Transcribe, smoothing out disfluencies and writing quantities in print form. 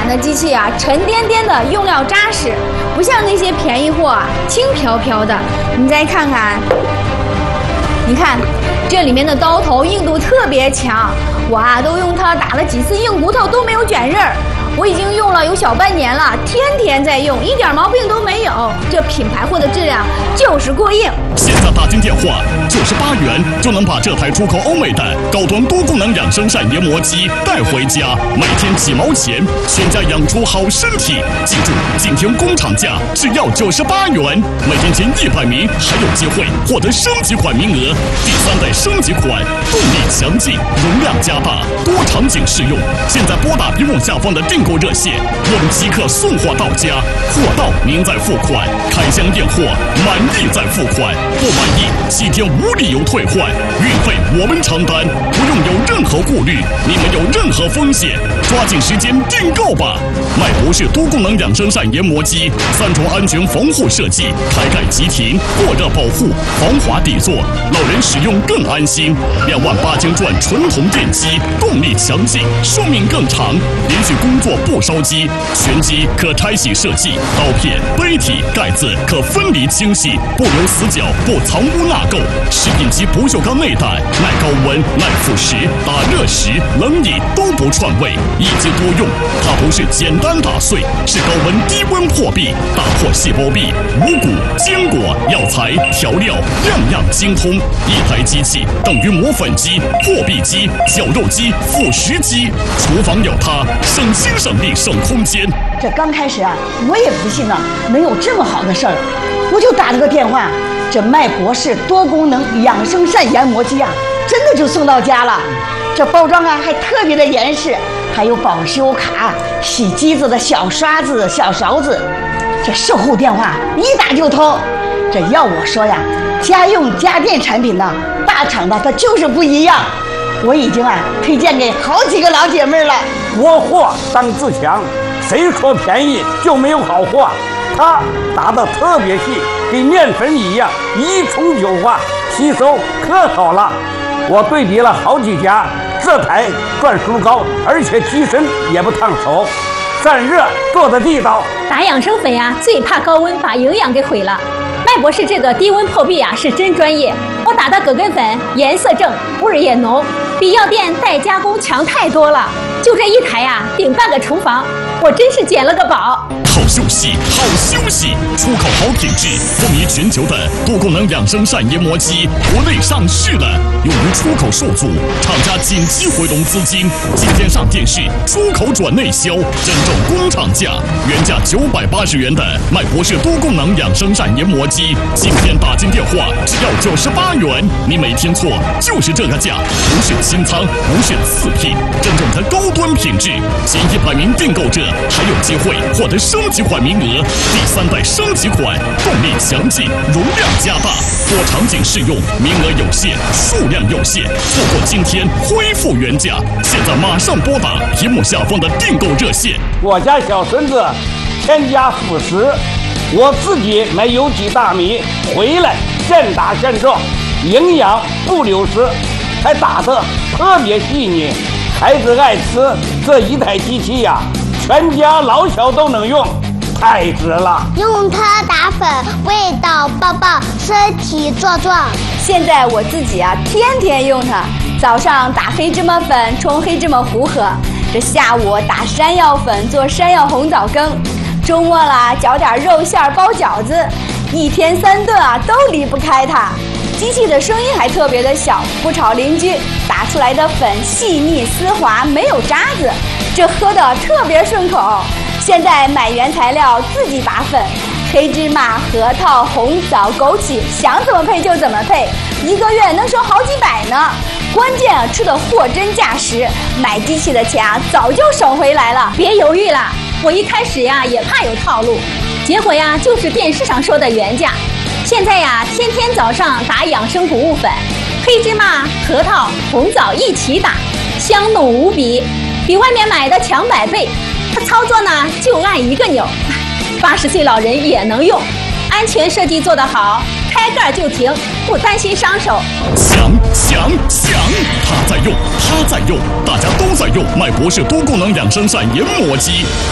版的机器啊，沉甸甸的，用料扎实，不像那些便宜货啊，轻飘飘的。你再看看，你看这里面的刀头硬度特别强，我啊都用它打了几次硬骨头都没有卷刃儿。我已经用了有小半年了，天天在用，一点毛病都没有。这品牌货的质量就是过硬。 现在打进电话，98元就能把这台出口欧美的高端多功能养生膳研磨机带回家，每天几毛钱，全家养出好身体。记住，今天工厂价只要98元，每天前100名还有机会获得升级款名额。第3代升级款，动力强劲，容量加大，多场景适用。现在拨打屏幕下方的订购热线，我们即刻送货到家，货到您再付款，开箱验货，满意再付款，不满意7天无理由退换，运费我们承担，不用有任何顾虑，你们有任何风险，抓紧时间订购吧！麦博士多功能养生膳研磨机，3重安全防护设计，开盖即停，过热保护，防滑底座，老人使用更安心。28000转纯铜电机，动力强劲，寿命更长，连续工作不烧机，全机可拆洗设计，刀片、杯体、盖子可分离清洗，不留死角，不藏污纳垢。食品级不锈钢内胆，耐高温、耐腐蚀，打热时、冷饮都不串味，一机多用。它不是简单打碎，是高温低温破壁，打破细胞壁，五谷、坚果、药材、调料，样样精通。一台机器等于磨粉机、破壁机、绞肉机、腐蚀机，厨房有它，省心省力省空间。 这刚开始啊，我也不信能有这么好的事儿，我就打了个电话，这麦博士多功能养生膳研磨机啊，真的就送到家了。这包装啊还特别的严实，还有保修卡、洗机子的小刷子、小勺子。这售后电话一打就通。这要我说呀，家用家电产品呢，大厂的它就是不一样。我已经推荐给好几个老姐妹了。 国货当自强，谁说便宜就没有好货？它打得特别细，跟面粉一样，一冲就化，吸收可好了。我对比了好几家，这台转速高，而且机身也不烫手，散热做得地道。 打养生粉呀，最怕高温把营养给毁了。麦博士这个低温破壁啊，是真专业。我打的葛根粉颜色正，味儿也浓，比药店代加工强太多了。就这一台呀，顶半个厨房，我真是捡了个宝。 好休息，好休息！出口好品质，风靡全球的多功能养生膳研磨机，国内上市了，由于出口受阻，厂家紧急回笼资金，今天上电视，出口转内销，真正工厂价，原价980元的麦博士多功能养生膳研磨机，今天打进电话只要98元，你没听错，就是这个价，不是清仓，不是次品，真正的高端品质，前100名订购者还有机会获得升级款名额，第3代升级款，动力强劲，容量加大，多场景适用，名额有限，数量有限，错过今天恢复原价，现在马上拨打屏幕下方的订购热线。 我家小孙子添加辅食，我自己买有机大米回来现打现做，营养不流失，还打得特别细腻，孩子爱吃。这一台机器呀，全家老小都能用，太值了。 用它打粉，味道棒棒，身体壮壮。 现在我自己啊，天天用它。早上打黑芝麻粉冲黑芝麻糊喝，这下午打山药粉做山药红枣羹，周末啦搅点肉馅包饺子，一天3顿啊都离不开它。机器的声音还特别的小，不吵邻居，打出来的粉细腻丝滑，没有渣子，这喝的特别顺口。现在买原材料自己打粉，黑芝麻、核桃、红枣、枸杞，想怎么配就怎么配，1个月能省好几百呢。关键吃的货真价实，买机器的钱啊早就省回来了。 别犹豫了，我一开始呀也怕有套路，结果呀就是电视上说的原价。现在呀，天天早上打养生谷物粉，黑芝麻、核桃、红枣一起打，香浓无比，比外面买的强100倍。它操作呢就按1个钮，80岁老人也能用，安全设计做得好，开盖就停，不担心伤手。 想，他在用，大家都在用麦博士多功能养生膳研磨机，